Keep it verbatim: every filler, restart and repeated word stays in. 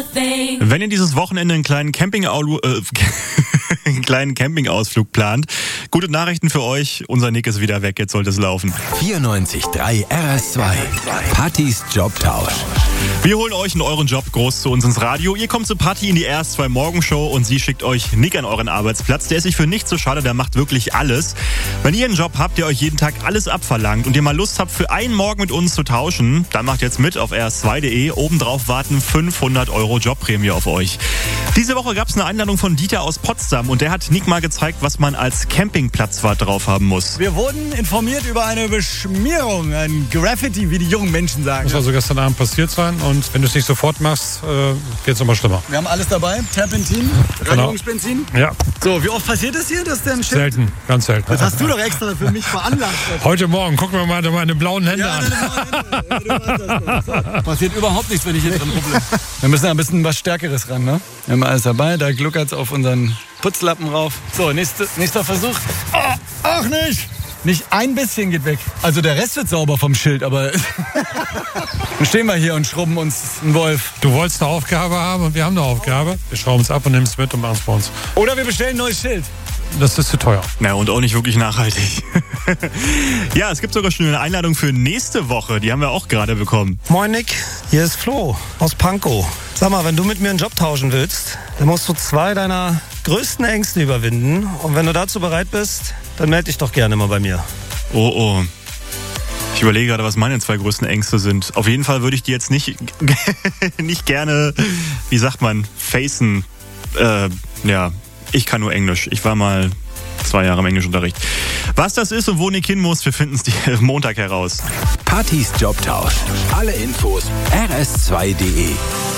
Wenn ihr dieses Wochenende einen kleinen Camping äh, einen kleinen Campingausflug plant, gute Nachrichten für euch. Unser Nick ist wieder weg, jetzt sollte es laufen. vierundneunzig Komma drei R S zwei. Pattys Jobtausch. Wir holen euch in euren Job groß zu uns ins Radio. Ihr kommt zu Patti in die R S zwei Morgenshow und sie schickt euch Nick an euren Arbeitsplatz. Der ist sich für nichts so schade, der macht wirklich alles. Wenn ihr einen Job habt, der euch jeden Tag alles abverlangt und ihr mal Lust habt, für einen Morgen mit uns zu tauschen, dann macht jetzt mit auf R S zwei Punkt de. Obendrauf warten fünfhundert Euro Jobprämie auf euch. Diese Woche gab es eine Einladung von Dieter aus Potsdam und der hat Nick mal gezeigt, was man als Campingplatzwart drauf haben muss. Wir wurden informiert über eine Beschmierung, ein Graffiti, wie die jungen Menschen sagen. Das soll also gestern Abend passiert sein und wenn du es nicht sofort machst, äh, geht es immer schlimmer. Wir haben alles dabei, Terpentin, Reinigungsbenzin. Ja. So, wie oft passiert das hier, dass der im Schild... Selten, ganz selten. Das hast du doch extra für mich veranlasst. Heute Morgen, gucken wir mal meine blauen Hände ja, an. Ja, du weißt das. So. Passiert überhaupt nichts, wenn ich hier drin rubbel. Wir müssen ein bisschen was Stärkeres ran, ne? Wir haben alles dabei, da gluckert's auf unseren Putzlappen rauf. So, nächste, nächster Versuch. Oh, auch nicht! Nicht ein bisschen geht weg. Also der Rest wird sauber vom Schild, aber dann stehen wir hier und schrubben uns einen Wolf. Du wolltest eine Aufgabe haben und wir haben eine Aufgabe. Wir schrauben es ab und nehmen es mit und machen es bei uns. Oder wir bestellen ein neues Schild. Das ist zu teuer. Na, und auch nicht wirklich nachhaltig. Ja, es gibt sogar schon eine Einladung für nächste Woche. Die haben wir auch gerade bekommen. Moin Nick, hier ist Flo aus Pankow. Sag mal, wenn du mit mir einen Job tauschen willst, dann musst du zwei deiner größten Ängste überwinden. Und wenn du dazu bereit bist, dann melde dich doch gerne mal bei mir. Oh, oh. Ich überlege gerade, was meine zwei größten Ängste sind. Auf jeden Fall würde ich die jetzt nicht, nicht gerne, wie sagt man, facen. Äh, ja, ich kann nur Englisch. Ich war mal zwei Jahre im Englischunterricht. Was das ist und wo Nick hin muss, wir finden es Montag heraus. Pattys Jobtausch. Alle Infos R S zwei Punkt de.